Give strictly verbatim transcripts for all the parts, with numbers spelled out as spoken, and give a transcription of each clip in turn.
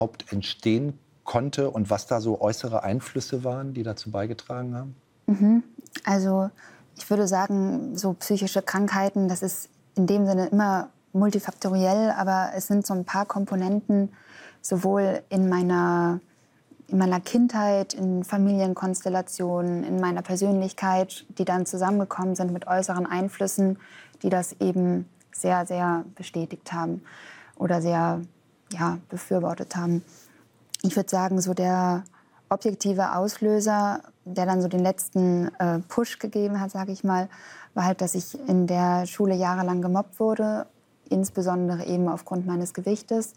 überhaupt entstehen konnte und was da so äußere Einflüsse waren, die dazu beigetragen haben? Mhm. Also ich würde sagen, so psychische Krankheiten, das ist in dem Sinne immer multifaktoriell, aber es sind so ein paar Komponenten, sowohl in meiner, in meiner Kindheit, in Familienkonstellationen, in meiner Persönlichkeit, die dann zusammengekommen sind mit äußeren Einflüssen, die das eben sehr, sehr bestätigt haben oder sehr, ja, befürwortet haben. Ich würde sagen, so der objektive Auslöser, der dann so den letzten äh, Push gegeben hat, sage ich mal, war halt, dass ich in der Schule jahrelang gemobbt wurde, insbesondere eben aufgrund meines Gewichtes.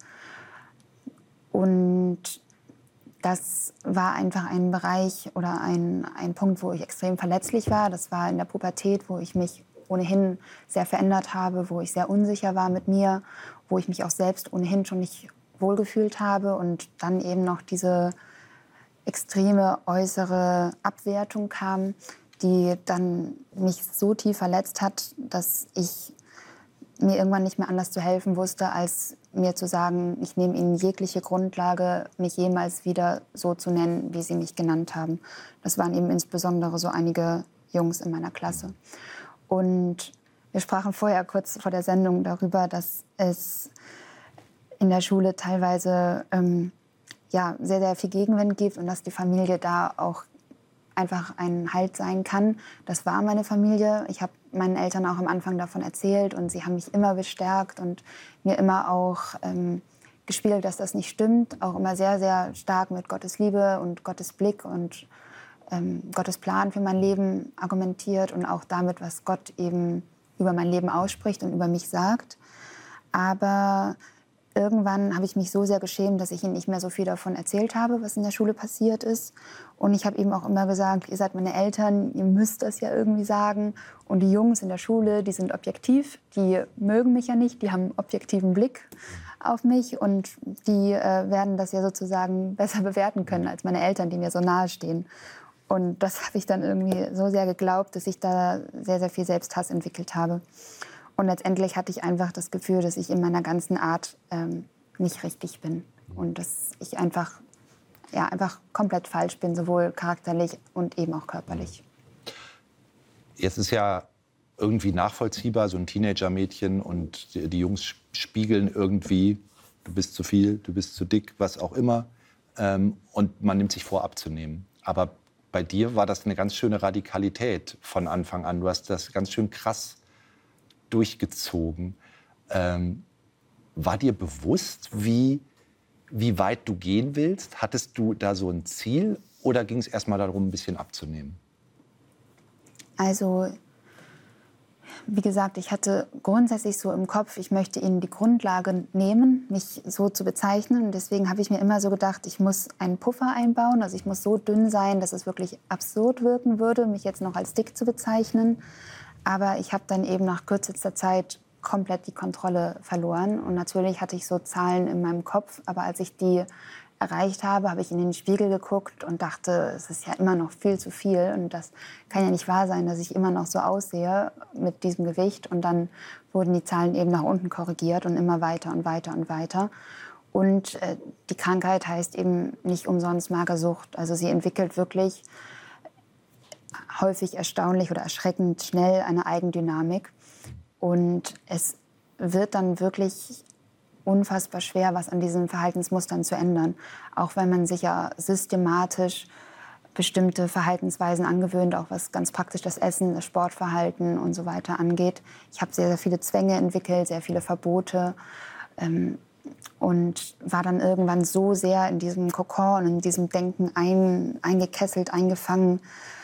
Und das war einfach ein Bereich oder ein, ein Punkt, wo ich extrem verletzlich war. Das war in der Pubertät, wo ich mich ohnehin sehr verändert habe, wo ich sehr unsicher war mit mir, wo ich mich auch selbst ohnehin schon nicht wohlgefühlt habe und dann eben noch diese extreme äußere Abwertung kam, die dann mich so tief verletzt hat, dass ich mir irgendwann nicht mehr anders zu helfen wusste, als mir zu sagen, ich nehme ihnen jegliche Grundlage, mich jemals wieder so zu nennen, wie sie mich genannt haben. Das waren eben insbesondere so einige Jungs in meiner Klasse. Und wir sprachen vorher kurz vor der Sendung darüber, dass es in der Schule teilweise ähm, ja, sehr, sehr viel Gegenwind gibt und dass die Familie da auch einfach ein Halt sein kann. Das war meine Familie. Ich habe meinen Eltern auch am Anfang davon erzählt und sie haben mich immer bestärkt und mir immer auch ähm, gespiegelt, dass das nicht stimmt. Auch immer sehr, sehr stark mit Gottes Liebe und Gottes Blick und ähm, Gottes Plan für mein Leben argumentiert und auch damit, was Gott eben über mein Leben ausspricht und über mich sagt. Aber irgendwann habe ich mich so sehr geschämt, dass ich ihnen nicht mehr so viel davon erzählt habe, was in der Schule passiert ist. Und ich habe eben auch immer gesagt, ihr seid meine Eltern, ihr müsst das ja irgendwie sagen. Und die Jungs in der Schule, die sind objektiv, die mögen mich ja nicht, die haben einen objektiven Blick auf mich. Und die äh, werden das ja sozusagen besser bewerten können als meine Eltern, die mir so nahe stehen. Und das habe ich dann irgendwie so sehr geglaubt, dass ich da sehr, sehr viel Selbsthass entwickelt habe. Und letztendlich hatte ich einfach das Gefühl, dass ich in meiner ganzen Art ähm, nicht richtig bin. Und dass ich einfach, ja, einfach komplett falsch bin, sowohl charakterlich und eben auch körperlich. Jetzt ist ja irgendwie nachvollziehbar, so ein Teenager-Mädchen und die, die Jungs spiegeln irgendwie, du bist zu viel, du bist zu dick, was auch immer. Ähm, und man nimmt sich vor, abzunehmen. Aber bei dir war das eine ganz schöne Radikalität von Anfang an. Du hast das ganz schön krass durchgezogen. Ähm, war dir bewusst, wie, wie weit du gehen willst? Hattest du da so ein Ziel oder ging es erst mal darum, ein bisschen abzunehmen? Also, wie gesagt, ich hatte grundsätzlich so im Kopf, ich möchte ihnen die Grundlage nehmen, mich so zu bezeichnen. Und deswegen habe ich mir immer so gedacht, ich muss einen Puffer einbauen. Also ich muss so dünn sein, dass es wirklich absurd wirken würde, mich jetzt noch als dick zu bezeichnen. Aber ich habe dann eben nach kürzester Zeit komplett die Kontrolle verloren. Und natürlich hatte ich so Zahlen in meinem Kopf. Aber als ich die erreicht habe, habe ich in den Spiegel geguckt und dachte, es ist ja immer noch viel zu viel. Und das kann ja nicht wahr sein, dass ich immer noch so aussehe mit diesem Gewicht. Und dann wurden die Zahlen eben nach unten korrigiert und immer weiter und weiter und weiter. Und äh, die Krankheit heißt eben nicht umsonst Magersucht. Also sie entwickelt wirklich häufig erstaunlich oder erschreckend schnell eine Eigendynamik. Und es wird dann wirklich unfassbar schwer, was an diesen Verhaltensmustern zu ändern. Auch wenn man sich ja systematisch bestimmte Verhaltensweisen angewöhnt, auch was ganz praktisch das Essen, das Sportverhalten und so weiter angeht. Ich habe sehr, sehr viele Zwänge entwickelt, sehr viele Verbote. Ähm, und war dann irgendwann so sehr in diesem Kokon, in diesem Denken ein, eingekesselt, eingefangen,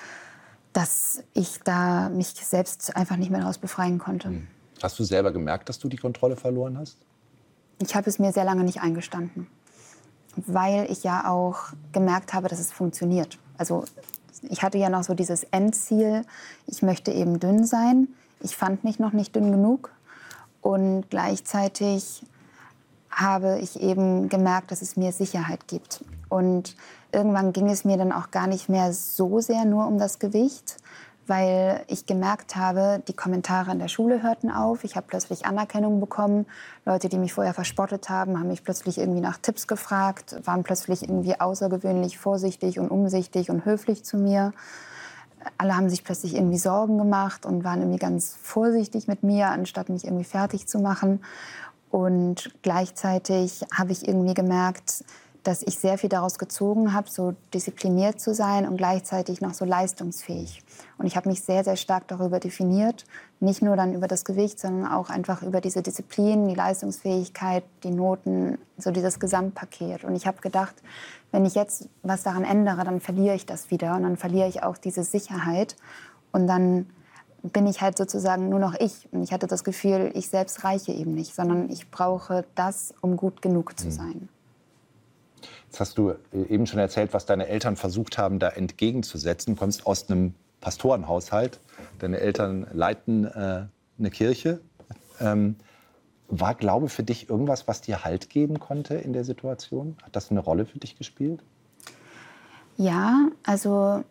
dass ich da mich selbst einfach nicht mehr daraus befreien konnte. Hast du selber gemerkt, dass du die Kontrolle verloren hast? Ich habe es mir sehr lange nicht eingestanden, weil ich ja auch gemerkt habe, dass es funktioniert. Also ich hatte ja noch so dieses Endziel, ich möchte eben dünn sein. Ich fand mich noch nicht dünn genug und gleichzeitig habe ich eben gemerkt, dass es mir Sicherheit gibt. Und irgendwann ging es mir dann auch gar nicht mehr so sehr nur um das Gewicht, weil ich gemerkt habe, die Kommentare in der Schule hörten auf. Ich habe plötzlich Anerkennung bekommen. Leute, die mich vorher verspottet haben, haben mich plötzlich irgendwie nach Tipps gefragt, waren plötzlich irgendwie außergewöhnlich vorsichtig und umsichtig und höflich zu mir. Alle haben sich plötzlich irgendwie Sorgen gemacht und waren irgendwie ganz vorsichtig mit mir, anstatt mich irgendwie fertig zu machen. Und gleichzeitig habe ich irgendwie gemerkt, dass ich sehr viel daraus gezogen habe, so diszipliniert zu sein und gleichzeitig noch so leistungsfähig. Und ich habe mich sehr, sehr stark darüber definiert, nicht nur dann über das Gewicht, sondern auch einfach über diese Disziplin, die Leistungsfähigkeit, die Noten, so dieses Gesamtpaket. Und ich habe gedacht, wenn ich jetzt was daran ändere, dann verliere ich das wieder und dann verliere ich auch diese Sicherheit und dann bin ich halt sozusagen nur noch ich. Und ich hatte das Gefühl, ich selbst reiche eben nicht, sondern ich brauche das, um gut genug zu sein. Jetzt hast du eben schon erzählt, was deine Eltern versucht haben, da entgegenzusetzen. Du kommst aus einem Pastorenhaushalt. Deine Eltern leiten äh, eine Kirche. Ähm, war Glaube für dich irgendwas, was dir Halt geben konnte in der Situation? Hat das eine Rolle für dich gespielt? Ja, also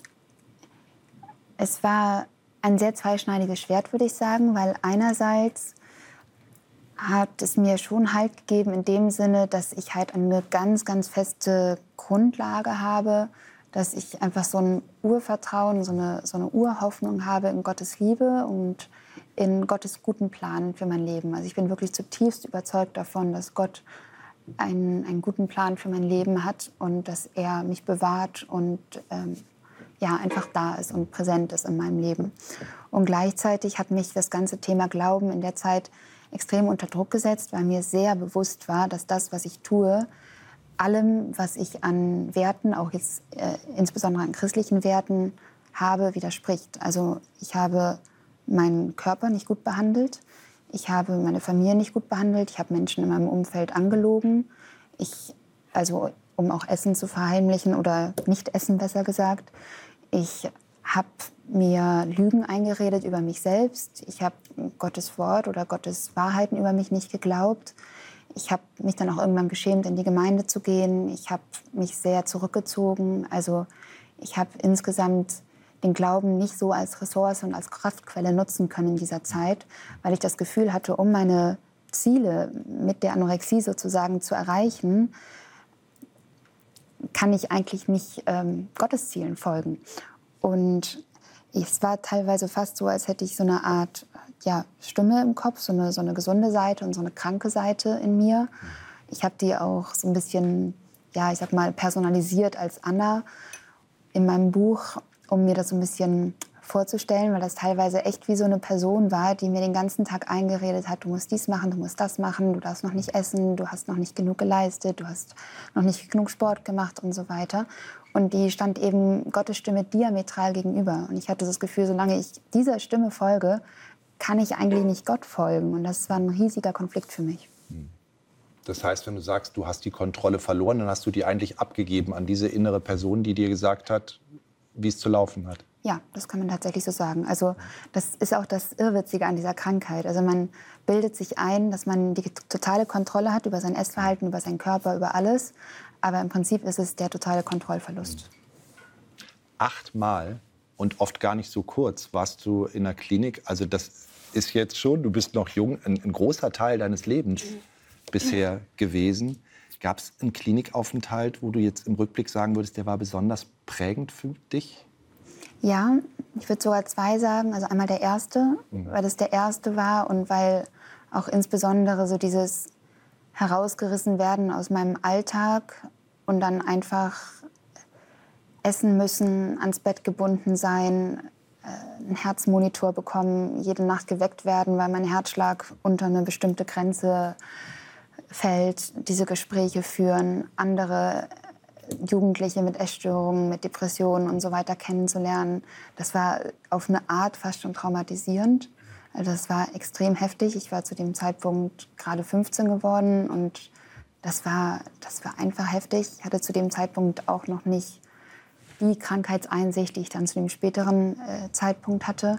es war ein sehr zweischneidiges Schwert, würde ich sagen, weil einerseits hat es mir schon Halt gegeben in dem Sinne, dass ich halt eine ganz, ganz feste Grundlage habe, dass ich einfach so ein Urvertrauen, so eine, so eine Urhoffnung habe in Gottes Liebe und in Gottes guten Plan für mein Leben. Also ich bin wirklich zutiefst überzeugt davon, dass Gott einen, einen guten Plan für mein Leben hat und dass er mich bewahrt und ähm, ja, einfach da ist und präsent ist in meinem Leben. Und gleichzeitig hat mich das ganze Thema Glauben in der Zeit extrem unter Druck gesetzt, weil mir sehr bewusst war, dass das, was ich tue, allem, was ich an Werten, auch jetzt äh, insbesondere an christlichen Werten habe, widerspricht. Also ich habe meinen Körper nicht gut behandelt, ich habe meine Familie nicht gut behandelt, ich habe Menschen in meinem Umfeld angelogen, ich, also um auch Essen zu verheimlichen oder nicht essen, besser gesagt. Ich habe mir Lügen eingeredet über mich selbst. Ich habe Gottes Wort oder Gottes Wahrheiten über mich nicht geglaubt. Ich habe mich dann auch irgendwann geschämt, in die Gemeinde zu gehen. Ich habe mich sehr zurückgezogen. Also ich habe insgesamt den Glauben nicht so als Ressource und als Kraftquelle nutzen können in dieser Zeit, weil ich das Gefühl hatte, um meine Ziele mit der Anorexie sozusagen zu erreichen, kann ich eigentlich nicht ähm, Gottes Zielen folgen. Und es war teilweise fast so, als hätte ich so eine Art ja, Stimme im Kopf, so eine, so eine gesunde Seite und so eine kranke Seite in mir. Ich habe die auch so ein bisschen, ja, ich sag mal, personalisiert als Anna in meinem Buch, um mir das so ein bisschen vorzustellen, weil das teilweise echt wie so eine Person war, die mir den ganzen Tag eingeredet hat, du musst dies machen, du musst das machen, du darfst noch nicht essen, du hast noch nicht genug geleistet, du hast noch nicht genug Sport gemacht und so weiter. Und die stand eben Gottes Stimme diametral gegenüber. Und ich hatte das Gefühl, solange ich dieser Stimme folge, kann ich eigentlich nicht Gott folgen. Und das war ein riesiger Konflikt für mich. Das heißt, wenn du sagst, du hast die Kontrolle verloren, dann hast du die eigentlich abgegeben an diese innere Person, die dir gesagt hat, wie es zu laufen hat. Ja, das kann man tatsächlich so sagen. Also das ist auch das Irrwitzige an dieser Krankheit. Also man bildet sich ein, dass man die totale Kontrolle hat über sein Essverhalten, über seinen Körper, über alles. Aber im Prinzip ist es der totale Kontrollverlust. Achtmal und oft gar nicht so kurz warst du in der Klinik. Also das ist jetzt schon, du bist noch jung, ein, ein großer Teil deines Lebens bisher gewesen. Gab es einen Klinikaufenthalt, wo du jetzt im Rückblick sagen würdest, der war besonders prägend für dich? Ja, ich würde sogar zwei sagen. Also einmal der erste, mhm. weil das der erste war und weil auch insbesondere so dieses herausgerissen werden aus meinem Alltag und dann einfach essen müssen, ans Bett gebunden sein, einen Herzmonitor bekommen, jede Nacht geweckt werden, weil mein Herzschlag unter eine bestimmte Grenze fällt, diese Gespräche führen, andere Jugendliche mit Essstörungen, mit Depressionen und so weiter kennenzulernen. Das war auf eine Art fast schon traumatisierend. Also das war extrem heftig. Ich war zu dem Zeitpunkt gerade fünfzehn geworden und das war, das war einfach heftig. Ich hatte zu dem Zeitpunkt auch noch nicht die Krankheitseinsicht, die ich dann zu dem späteren äh, Zeitpunkt hatte.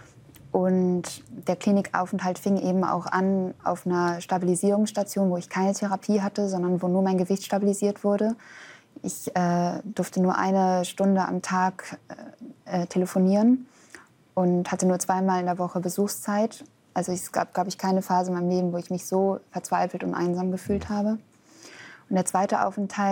Und der Klinikaufenthalt fing eben auch an auf einer Stabilisierungsstation, wo ich keine Therapie hatte, sondern wo nur mein Gewicht stabilisiert wurde. Ich äh, durfte nur eine Stunde am Tag äh, telefonieren und hatte nur zweimal in der Woche Besuchszeit. Also es gab, glaube ich, keine Phase in meinem Leben, wo ich mich so verzweifelt und einsam gefühlt habe. Und der zweite Aufenthalt